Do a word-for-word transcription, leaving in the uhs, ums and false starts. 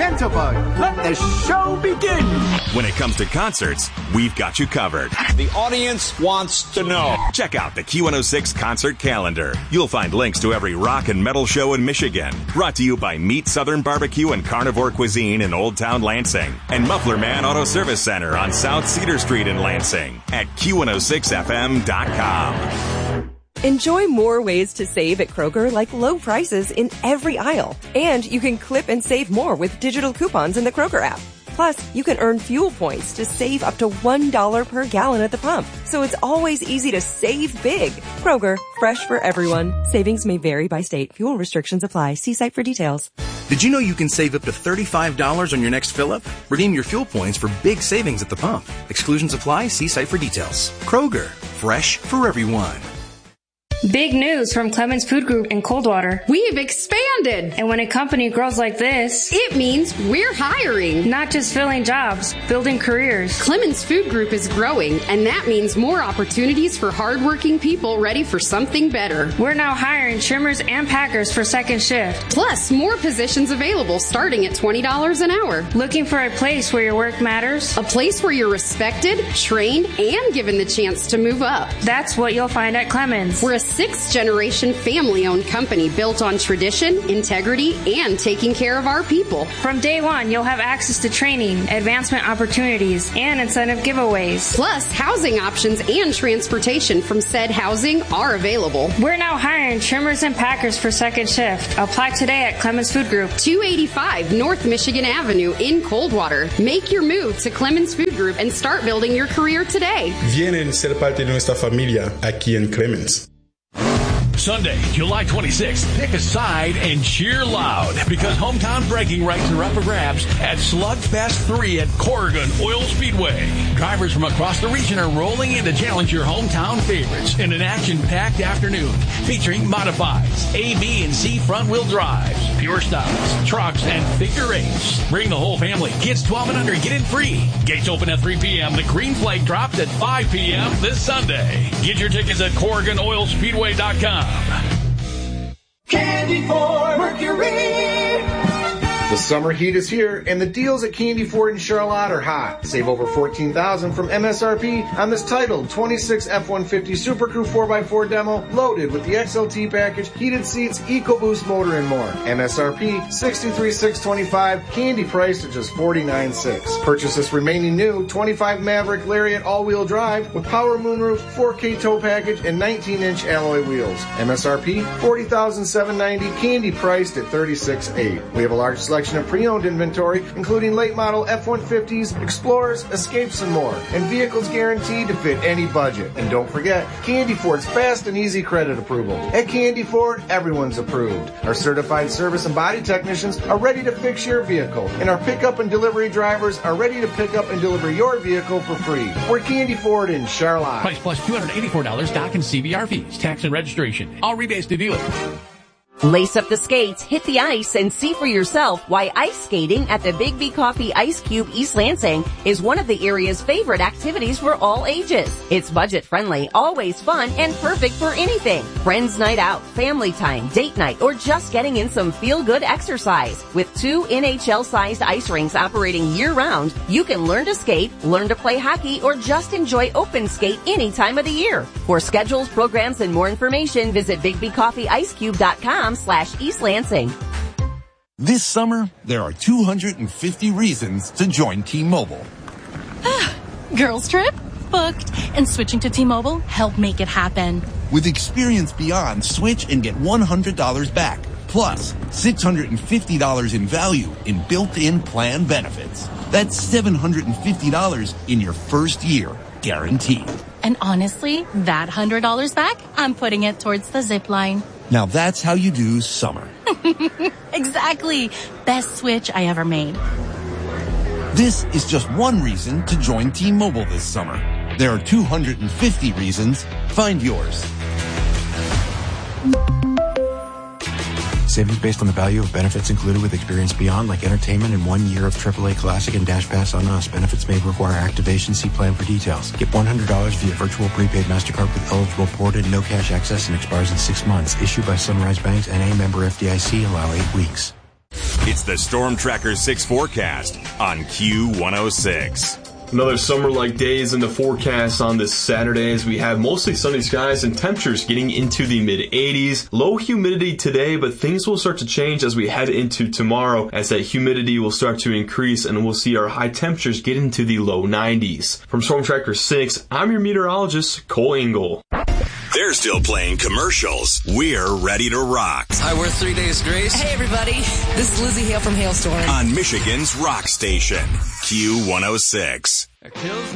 Jitterbug. Let the show begin. When it comes to concerts, we've got you covered. The audience wants to know. Check out the Q one oh six concert calendar. You'll find links to every rock and metal show in Michigan. Brought to you by Meat Southern Barbecue and Carnivore Cuisine in Old Town Lansing. And Muffler Man Auto Service Center on South Cedar Street in Lansing at Q one oh six F M dot com. Enjoy more ways to save at Kroger, like low prices in every aisle. And you can clip and save more with digital coupons in the Kroger app. Plus, you can earn fuel points to save up to one dollar per gallon at the pump. So it's always easy to save big. Kroger, fresh for everyone. Savings may vary by state. Fuel restrictions apply. See site for details. Did you know you can save up to thirty-five dollars on your next fill-up? Redeem your fuel points for big savings at the pump. Exclusions apply. See site for details. Kroger, fresh for everyone. Big news from Clemens Food Group in Coldwater. We've expanded. And when a company grows like this, it means we're hiring. Not just filling jobs, building careers. Clemens Food Group is growing, and that means more opportunities for hardworking people ready for something better. We're now hiring trimmers and packers for second shift. Plus, more positions available starting at twenty dollars an hour. Looking for a place where your work matters? A place where you're respected, trained, and given the chance to move up. That's what you'll find at Clemens. We're a sixth-generation family-owned company built on tradition, integrity, and taking care of our people. From day one, you'll have access to training, advancement opportunities, and incentive giveaways. Plus, housing options and transportation from said housing are available. We're now hiring trimmers and packers for second shift. Apply today at Clemens Food Group. two eighty-five North Michigan Avenue in Coldwater. Make your move to Clemens Food Group and start building your career today. Vienen ser parte de nuestra familia aquí en Clemens. Sunday, July twenty-sixth, pick a side and cheer loud because hometown bragging rights are up for grabs at Slugfest three at Corrigan Oil Speedway. Drivers from across the region are rolling in to challenge your hometown favorites in an action-packed afternoon featuring modifieds, A, B, and C front-wheel drives, pure styles, trucks, and figure eights. Bring the whole family. Kids twelve and under get in free. Gates open at three p.m. The green flag drops at five p.m. this Sunday. Get your tickets at Corrigan Oil Speedway dot com. Candy for Mercury. The summer heat is here, and the deals at Candy Ford in Charlotte are hot. Save over fourteen thousand dollars from M S R P on this titled twenty-six F one fifty Super Crew four by four demo, loaded with the X L T package, heated seats, EcoBoost motor, and more. M S R P sixty-three thousand six hundred twenty-five dollars, Candy priced at just forty-nine thousand six hundred dollars. Purchase this remaining new twenty-five Maverick Lariat all-wheel drive with power moonroof, four K tow package, and nineteen inch alloy wheels. M S R P forty thousand seven hundred ninety dollars, Candy priced at thirty-six thousand eight hundred dollars. We have a large selection of pre-owned inventory, including late model F one fifties, Explorers, Escapes, and more. And vehicles guaranteed to fit any budget. And don't forget, Candy Ford's fast and easy credit approval. At Candy Ford, everyone's approved. Our certified service and body technicians are ready to fix your vehicle. And our pickup and delivery drivers are ready to pick up and deliver your vehicle for free. We're Candy Ford in Charlotte. Price plus two hundred eighty-four dollars, dock and C V R fees, tax and registration. All rebates to dealer. Lace up the skates, hit the ice, and see for yourself why ice skating at the Big B Coffee Ice Cube East Lansing is one of the area's favorite activities for all ages. It's budget-friendly, always fun, and perfect for anything. Friends night out, family time, date night, or just getting in some feel-good exercise. With two N H L-sized ice rinks operating year-round, you can learn to skate, learn to play hockey, or just enjoy open skate any time of the year. For schedules, programs, and more information, visit big b coffee ice cube dot com slash East Lansing. This summer, there are two hundred fifty reasons to join T-Mobile. Girls trip? Booked. And switching to T-Mobile helped make it happen. With Experience Beyond, switch and get one hundred dollars back. Plus, six hundred fifty dollars in value in built-in plan benefits. That's seven hundred fifty dollars in your first year, guaranteed. And honestly, that one hundred dollars back, I'm putting it towards the zip line. Now that's how you do summer. Exactly. Best switch I ever made. This is just one reason to join T-Mobile this summer. There are two hundred fifty reasons. Find yours. Savings based on the value of benefits included with Experience Beyond, like entertainment and one year of triple A Classic and Dash Pass on us. Benefits may require activation. See plan for details. Get one hundred dollars via virtual prepaid MasterCard with eligible port and no cash access and expires in six months. Issued by Sunrise Banks, N A, member F D I C. Allow eight weeks. It's the Storm Tracker six forecast on Q one oh six. Another summer-like days in the forecast on this Saturday as we have mostly sunny skies and temperatures getting into the mid-eighties. Low humidity today, but things will start to change as we head into tomorrow as that humidity will start to increase and we'll see our high temperatures get into the low nineties. From Storm Tracker six, I'm your meteorologist, Cole Engel. They're still playing commercials. We're ready to rock. Hi, we're Three Days Grace. Hey, everybody. This is Lizzie Hale from Hailstorm. On Michigan's rock station, Q one oh six. Kills